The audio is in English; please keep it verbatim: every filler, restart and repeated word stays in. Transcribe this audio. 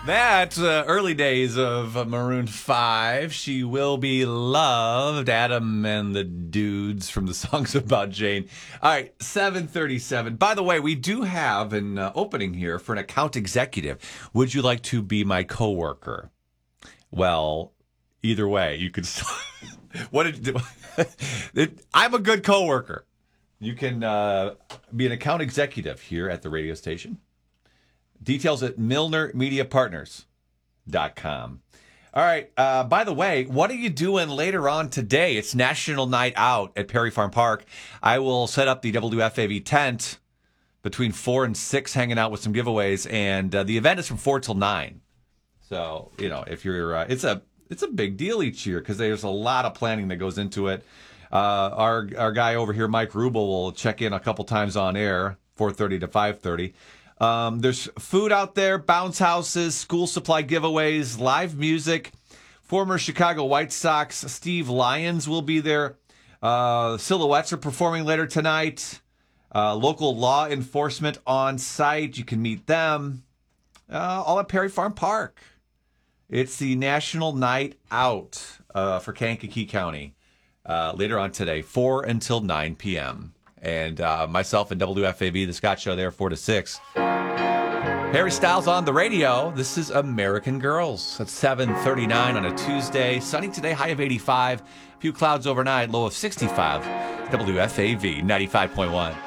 That uh, early days of uh, Maroon five. She will be loved. Adam and the dudes from the songs about Jane. All right, seven thirty-seven. By the way, we do have an uh, opening here for an account executive. Would you like to be my coworker? Well, either way, you could. What did it, I'm a good coworker. You can uh, be an account executive here at the radio station. Details at Milner Media Partners dot com. All right. Uh, by the way, what are you doing later on today? It's National Night Out at Perry Farm Park. I will set up the W F A V tent between four and six, hanging out with some giveaways, and uh, the event is from four till nine. So you know, if you're, uh, it's a it's a big deal each year because there's a lot of planning that goes into it. Uh, our our guy over here, Mike Rubel, will check in a couple times on air, four thirty to five thirty. Um, there's food out there, bounce houses, school supply giveaways, live music. Former Chicago White Sox Steve Lyons will be there. Uh, Silhouettes are performing later tonight. Uh, local law enforcement on site. You can meet them. Uh, all at Perry Farm Park. It's the National Night Out uh, for Kankakee County uh, later on today, four until nine p.m. And uh, myself and W F A V, the Scott Show there, four to six. Harry Styles on the radio. This is American Girls at seven thirty-nine on a Tuesday. Sunny today, high of eighty-five. A few clouds overnight, low of sixty-five. W F A V ninety-five point one.